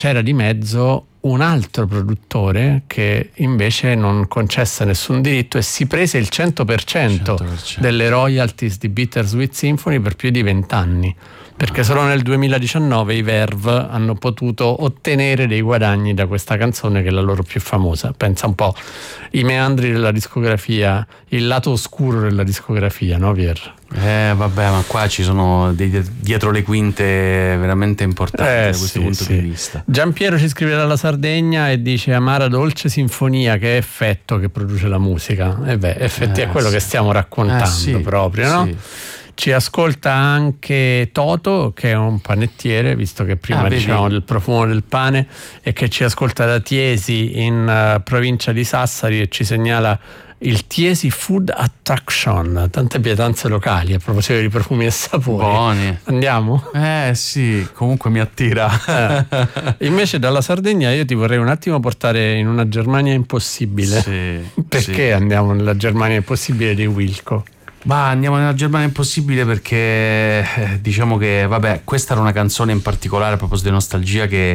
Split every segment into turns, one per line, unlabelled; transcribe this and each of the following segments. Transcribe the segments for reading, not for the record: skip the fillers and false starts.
c'era di mezzo un altro produttore che invece non concesse nessun diritto e si prese il 100% delle royalties di Bittersweet Symphony per più di 20 anni. Perché solo nel 2019 i Verve hanno potuto ottenere dei guadagni da questa canzone che è la loro più famosa. Pensa un po', i meandri della discografia, il lato oscuro della discografia, no Pier?
Vabbè, ma qua ci sono dietro le quinte veramente importanti da questo punto di vista.
Giampiero ci scrive dalla Sardegna e dice: amara dolce sinfonia, che effetto che produce la musica. E effetti è quello che stiamo raccontando proprio, no? Sì. Ci ascolta anche Toto, che è un panettiere, visto che prima dicevamo del profumo del pane, e che ci ascolta da Tiesi in provincia di Sassari e ci segnala il Tiesi Food Attraction, tante pietanze locali a proposito di profumi e sapori.
Buoni.
Andiamo?
Sì, comunque mi attira.
Invece dalla Sardegna io ti vorrei un attimo portare in una Germania impossibile. Perché andiamo nella Germania impossibile di Wilco?
Ma andiamo nella Germania impossibile perché diciamo che questa era una canzone in particolare a proposito di nostalgia che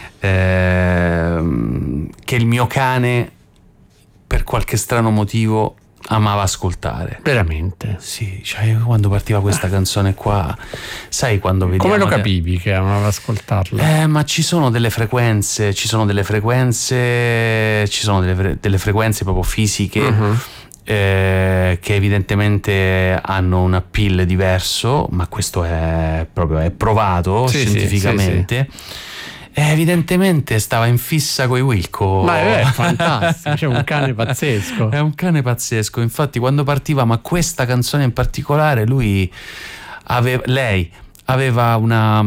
il mio cane per qualche strano motivo amava ascoltare.
Veramente?
Sì, cioè quando partiva questa canzone qua, sai, quando vediamo...
Come lo capivi che amava ascoltarla?
Ma ci sono delle frequenze proprio fisiche. Uh-huh. Che evidentemente hanno un appeal diverso, ma questo è provato scientificamente. Evidentemente stava in fissa coi Wilco.
Ma è fantastico, c'è un cane pazzesco.
È un cane pazzesco. Infatti quando partiva, ma questa canzone in particolare, lei aveva una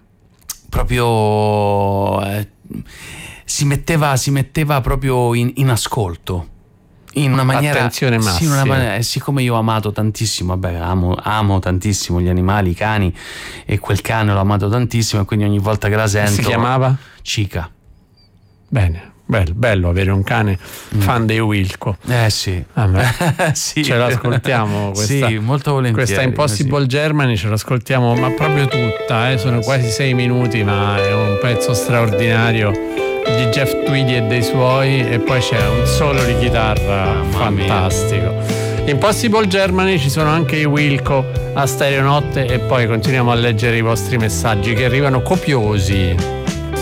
proprio si metteva proprio in ascolto. In una maniera,
attenzione massima.
Siccome io ho amato tantissimo, amo tantissimo gli animali, i cani, e quel cane l'ho amato tantissimo, e quindi ogni volta che la sento...
Si chiamava?
Cica.
Bene, bello avere un cane fan dei Wilco.
Sì.
Sì. Ce l'ascoltiamo questa,
sì, molto volentieri.
Questa Impossible Germany ce l'ascoltiamo, ma proprio tutta, sono quasi 6 minuti, ma è un pezzo straordinario di Jeff Tweedy e dei suoi, e poi c'è un solo di chitarra fantastico. Impossible Germany, ci sono anche i Wilco a Stereonotte, e poi continuiamo a leggere i vostri messaggi che arrivano copiosi.